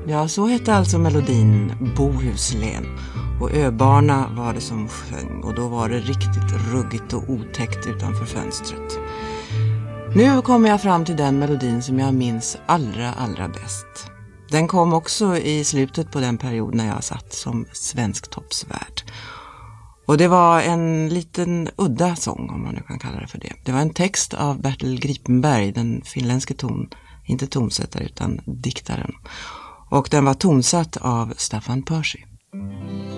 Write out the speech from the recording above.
Ja, så hette alltså melodin Bohuslän. Och öbarna var det som sjöng och då var det riktigt ruggigt och otäckt utanför fönstret. Nu kommer jag fram till den melodin som jag minns allra bäst. Den kom också i slutet på den period när jag satt som svensktoppsvärd. Och det var en liten udda sång, om man nu kan kalla det för det. Det var en text av Bertil Gripenberg, den finländske inte tonsättare utan diktaren. Och den var tonsatt av Staffan Percy.